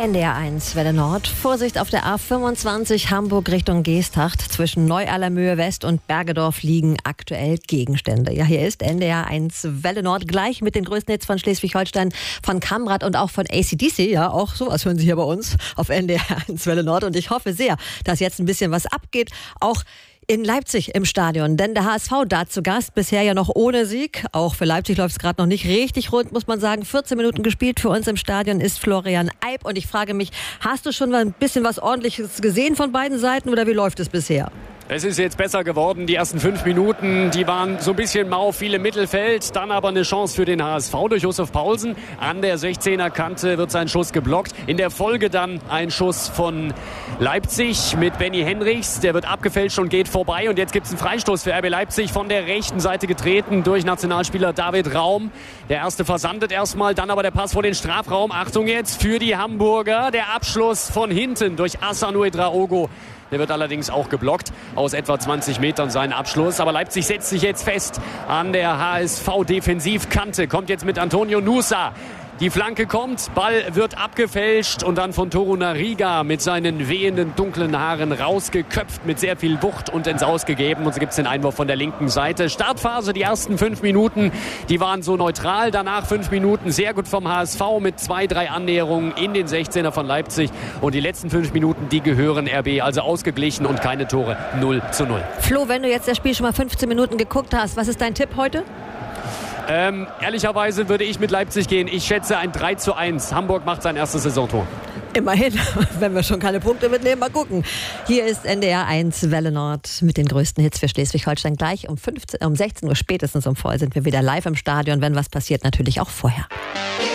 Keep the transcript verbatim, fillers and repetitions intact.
N D R eins Welle Nord. Vorsicht auf der A fünfundzwanzig Hamburg Richtung Geesthacht. Zwischen Neu-Allermöhe West und Bergedorf liegen aktuell Gegenstände. Ja, hier ist N D R eins Welle Nord gleich mit den größten Hits von Schleswig-Holstein, von Kamrat und auch von A C D C. Ja, auch sowas hören Sie hier bei uns auf N D R eins Welle Nord. Und ich hoffe sehr, dass jetzt ein bisschen was abgeht. Auch in Leipzig im Stadion, denn der H S V da zu Gast, bisher ja noch ohne Sieg. Auch für Leipzig läuft es gerade noch nicht richtig rund, muss man sagen. vierzehn Minuten gespielt, für uns im Stadion ist Florian Eib. Und ich frage mich, hast du schon mal ein bisschen was Ordentliches gesehen von beiden Seiten oder wie läuft es bisher? Es ist jetzt besser geworden. Die ersten fünf Minuten, die waren so ein bisschen mau, viele im Mittelfeld. Dann aber eine Chance für den H S V durch Josef Paulsen. An der sechzehner Kante wird sein Schuss geblockt. In der Folge dann ein Schuss von Leipzig mit Benny Henrichs. Der wird abgefälscht und geht vorbei. Und jetzt gibt es einen Freistoß für R B Leipzig, von der rechten Seite getreten durch Nationalspieler David Raum. Der erste versandet erstmal, dann aber der Pass vor den Strafraum. Achtung jetzt für die Hamburger. Der Abschluss von hinten durch Hassan Ouedraogo. Der wird allerdings auch geblockt aus etwa zwanzig Metern, sein Abschluss. Aber Leipzig setzt sich jetzt fest an der H S V-Defensivkante. Kommt jetzt mit Antonio Nusa. Die Flanke kommt, Ball wird abgefälscht und dann von Torunariga mit seinen wehenden dunklen Haaren rausgeköpft, mit sehr viel Wucht und ins Ausgegeben. Und so gibt es den Einwurf von der linken Seite. Startphase, die ersten fünf Minuten, die waren so neutral. Danach fünf Minuten sehr gut vom H S V mit zwei, drei Annäherungen in den sechzehner von Leipzig. Und die letzten fünf Minuten, die gehören R B, also ausgeglichen und keine Tore, null zu null. Flo, wenn du jetzt das Spiel schon mal fünfzehn Minuten geguckt hast, was ist dein Tipp heute? Ähm, ehrlicherweise würde ich mit Leipzig gehen. Ich schätze ein drei zu eins. Hamburg macht sein erstes Saisontor. Immerhin, wenn wir schon keine Punkte mitnehmen, mal gucken. Hier ist N D R eins Welle Nord mit den größten Hits für Schleswig-Holstein. Gleich um, fünfzehn, um sechzehn Uhr spätestens um voll sind wir wieder live im Stadion. Wenn was passiert, natürlich auch vorher.